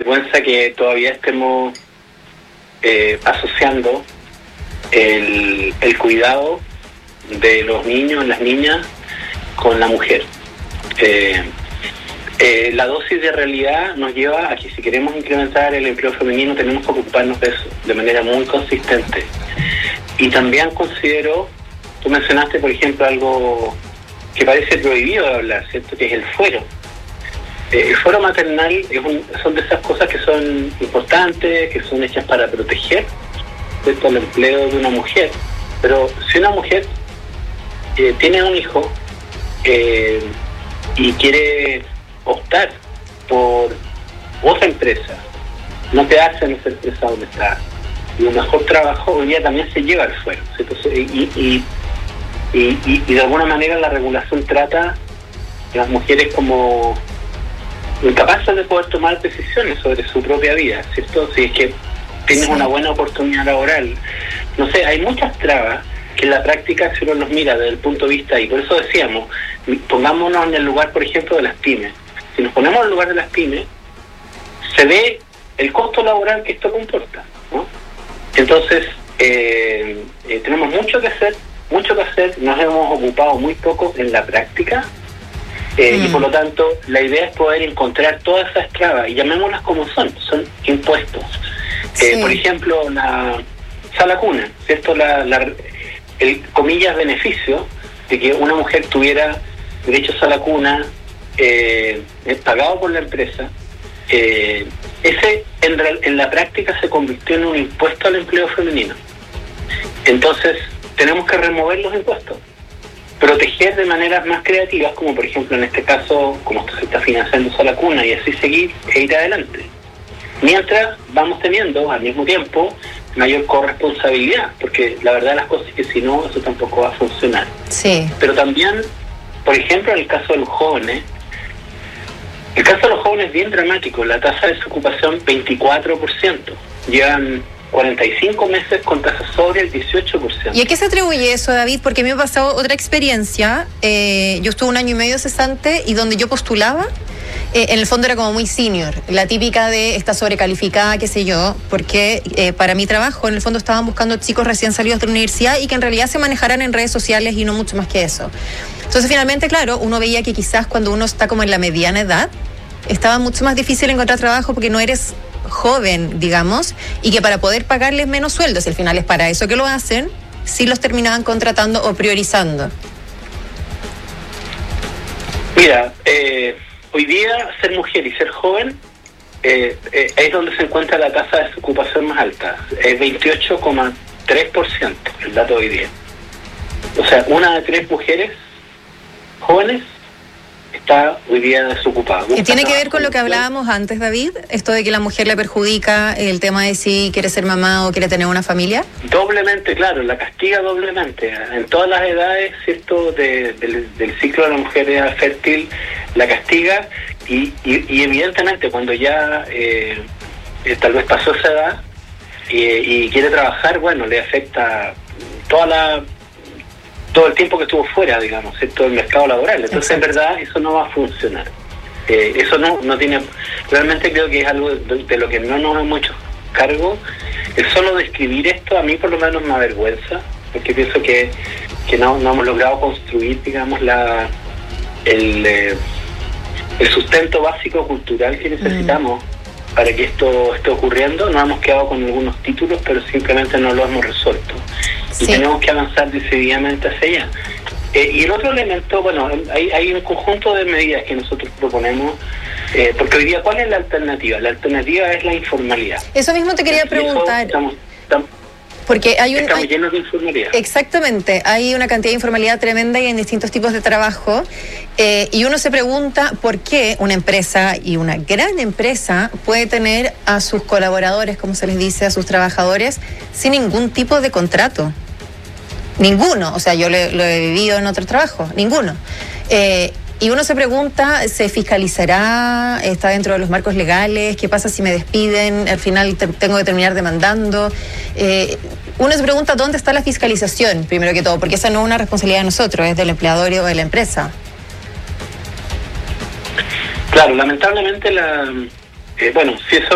vergüenza que todavía estemos asociando el cuidado de los niños, las niñas, con la mujer. La dosis de realidad nos lleva a que si queremos incrementar el empleo femenino tenemos que ocuparnos de eso de manera muy consistente. Y también considero, tú mencionaste por ejemplo algo que parece prohibido de hablar, ¿cierto? Que es el fuero. El fuero maternal son de esas cosas que son importantes, que son hechas para proteger, ¿cierto?, el empleo de una mujer. Pero si una mujer tiene un hijo y quiere optar por otra empresa, no quedarse en esa empresa donde está, y un mejor trabajo, hoy día también se lleva el fuero, ¿cierto? Y de alguna manera la regulación trata a las mujeres como incapaces de poder tomar decisiones sobre su propia vida, ¿cierto? Si es que tienes una buena oportunidad laboral. No sé, hay muchas trabas que en la práctica, si uno los mira desde el punto de vista, y por eso decíamos, pongámonos en el lugar, por ejemplo, de las pymes. Si nos ponemos en el lugar de las pymes, se ve el costo laboral que esto comporta, ¿no? Entonces, tenemos mucho que hacer, nos hemos ocupado muy poco en la práctica, y por lo tanto, la idea es poder encontrar todas esas trabas, y llamémoslas como son impuestos. Por ejemplo, la sala cuna, ¿cierto? El comillas beneficio de que una mujer tuviera derechos a la cuna pagado por la empresa, ese en la práctica se convirtió en un impuesto al empleo femenino. Entonces tenemos que remover los impuestos, proteger de maneras más creativas, como por ejemplo en este caso, como esto se está financiando sala cuna, y así seguir e ir adelante, mientras vamos teniendo al mismo tiempo mayor corresponsabilidad, porque la verdad de las cosas es que si no, eso tampoco va a funcionar. Sí. Pero también, por ejemplo, en el caso de los jóvenes, es bien dramático. La tasa de desocupación, 24%. Llevan 45 meses con tasas sobre el 18%. ¿Y a qué se atribuye eso, David? Porque a mí me ha pasado otra experiencia. Yo estuve 1 año y medio cesante y donde yo postulaba, en el fondo era como muy senior, la típica de está sobrecalificada, qué sé yo, porque para mi trabajo en el fondo estaban buscando chicos recién salidos de la universidad y que en realidad se manejaran en redes sociales y no mucho más que eso. Entonces finalmente, claro, uno veía que quizás cuando uno está como en la mediana edad, estaba mucho más difícil encontrar trabajo porque no eres joven, digamos, y que para poder pagarles menos sueldos, y al final es para eso que lo hacen, sí los terminaban contratando o priorizando. Mira, hoy día ser mujer y ser joven es donde se encuentra la tasa de desocupación más alta. Es 28,3% el dato de hoy día. O sea, 1 de 3 mujeres jóvenes está hoy día desocupada. ¿Y tiene que ver con lo que hablábamos antes, David? Esto de que la mujer le perjudica el tema de si quiere ser mamá o quiere tener una familia. Doblemente, claro, la castiga doblemente. En todas las edades, ¿cierto?, del ciclo de la mujer edad fértil, la castiga y evidentemente cuando ya tal vez pasó esa edad y quiere trabajar, bueno, le afecta todo el tiempo que estuvo fuera, digamos, ¿cierto?, del mercado laboral. Entonces, en verdad, eso no va a funcionar. Eso no tiene... Realmente creo que es algo de lo que no nos hemos hecho cargo. El solo describir esto, a mí por lo menos me avergüenza, porque pienso que no hemos logrado construir, digamos, el sustento básico cultural que necesitamos para que esto esté ocurriendo. Nos hemos quedado con algunos títulos, pero simplemente no lo hemos resuelto. Y tenemos que avanzar decididamente hacia allá. Y el otro elemento, bueno, hay un conjunto de medidas que nosotros proponemos, porque hoy día, ¿cuál es la alternativa? La alternativa es la informalidad. Eso mismo te quería preguntar. Estamos llenos de informalidad. Exactamente, hay una cantidad de informalidad tremenda y en distintos tipos de trabajo, y uno se pregunta por qué una empresa, y una gran empresa, puede tener a sus colaboradores, como se les dice, a sus trabajadores, sin ningún tipo de contrato. Ninguno, o sea, yo lo he vivido en otros trabajos, ninguno. Y uno se pregunta, ¿se fiscalizará? ¿Está dentro de los marcos legales? ¿Qué pasa si me despiden? Al final tengo que terminar demandando. Uno se pregunta dónde está la fiscalización, primero que todo, porque esa no es una responsabilidad de nosotros, es del empleador o de la empresa. Claro, lamentablemente si eso